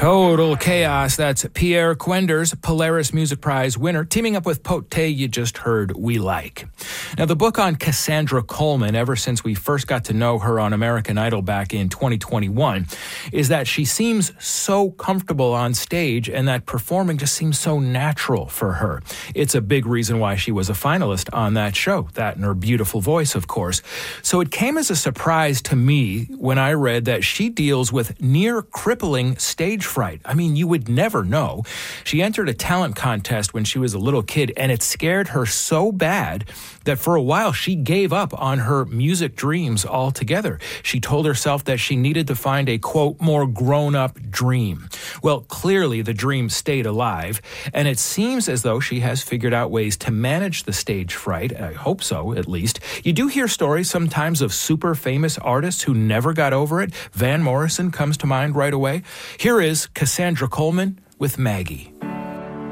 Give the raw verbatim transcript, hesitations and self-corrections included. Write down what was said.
Total chaos. That's Pierre Quenders, Polaris Music Prize winner, teaming up with Pote you just heard We Like. Now, the book on Cassandra Coleman, ever since we first got to know her on American Idol back in twenty twenty-one, is that she seems so comfortable on stage and that performing just seems so natural for her. It's a big reason why she was a finalist on that show, that and her beautiful voice, of course. So it came as a surprise to me when I read that she deals with near crippling stage fright. I mean, you would never know. She entered a talent contest when she was a little kid, and it scared her so bad that for a while she gave up on her music dreams altogether. She told herself that she needed to find a, quote, more grown-up dream. Well, clearly the dream stayed alive, and it seems as though she has figured out ways to manage the stage fright. I hope so, at least. You do hear stories sometimes of super famous artists who never got over it. Van Morrison comes to mind right away. Here is Cassandra Coleman with Maggie.